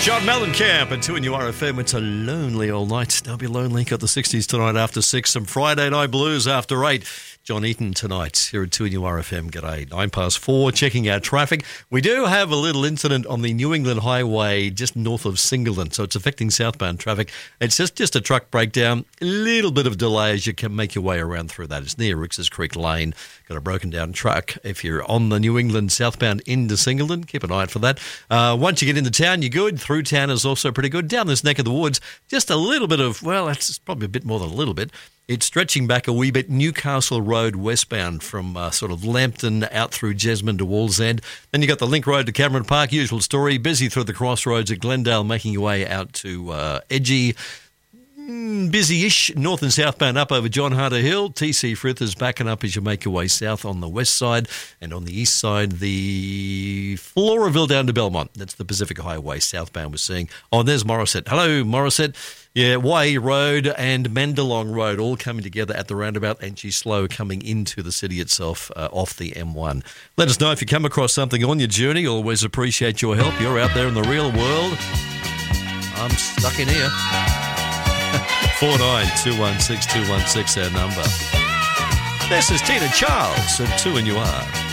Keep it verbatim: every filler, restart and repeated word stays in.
John Mellencamp and two in your R F M. It's a lonely all night. Don't be lonely. Got the sixties tonight after six. Some Friday night blues after eight. John Eaton tonight here at two in your R F M. G'day. Nine past four. Checking out traffic. We do have a little incident on the New England Highway just north of Singleton, so it's affecting southbound traffic. It's just, just a truck breakdown. A little bit of delay as you can make your way around through that. It's near Rix's Creek Lane. Got a broken down truck. If you're on the New England southbound into Singleton, keep an eye out for that. Uh, once you get into town, you're good. Through town is also pretty good. Down this neck of the woods, just a little bit of, well, that's probably a bit more than a little bit. It's stretching back a wee bit. Newcastle Road westbound from uh, sort of Lambton out through Jesmond to Wallsend. Then you got the link road to Cameron Park. Usual story. Busy through the crossroads at Glendale, making your way out to uh, Edgy. Mm, busy-ish north and southbound up over John Harder Hill. T C Frith is backing up as you make your way south on the west side. And on the east side, the Floraville down to Belmont. That's the Pacific Highway southbound we're seeing. Oh, and there's Morisset. Hello, Morisset. Yeah, Y Road and Mandalong Road all coming together at the roundabout, and she's slow coming into the city itself uh, off the M one. Let us know if you come across something on your journey. Always appreciate your help. You're out there in the real world. I'm stuck in here. four nine two one six two one six our number. This is Tina Charles at two and you are.